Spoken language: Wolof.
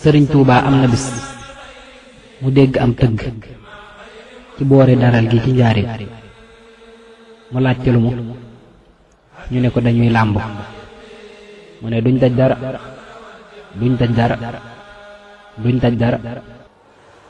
sëriñ Tuubaa am na bis mu dégg am tëgg ci boori daral gi ci njaareem mu laajte lu mu ñu ne ko dañuy làmb mu ne duñ daj dara duñ daj dara duñ daj dara